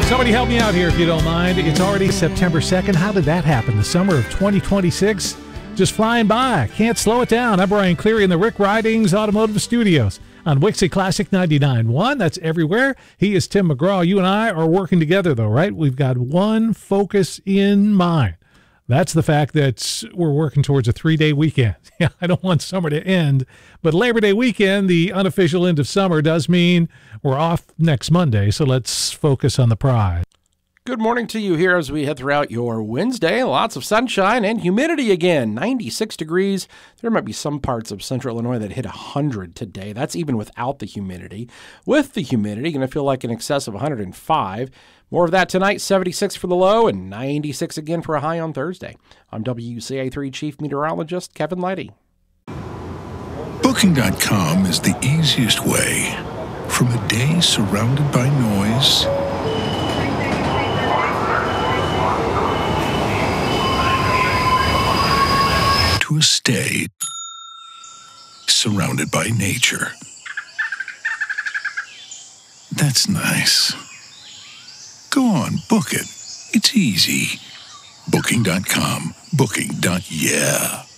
Somebody help me out here if you don't mind. It's already September 2nd. How did that happen? The summer of 2026? Just flying by. Can't slow it down. I'm Brian Cleary in the Rick Ridings Automotive Studios on Wixie Classic 99.1. That's everywhere. He is Tim McGraw. You and I are working together, though, right? We've got one focus in mind. That's the fact that we're working towards a 3-day weekend. Yeah, I don't want summer to end, but Labor Day weekend, the unofficial end of summer, does mean we're off next Monday, so let's focus on the prize. Good morning to you here as we head throughout your Wednesday. Lots of sunshine and humidity again, 96 degrees. There might be some parts of central Illinois that hit 100 today. That's even without the humidity. With the humidity, going to feel like in excess of 105. More of that tonight, 76 for the low and 96 again for a high on Thursday. I'm WCA3 Chief Meteorologist Kevin Lighty. Booking.com is the easiest way from a day surrounded by noise to a stay surrounded by nature. That's nice. Go on, book it. It's easy. Booking.com. Booking.yeah.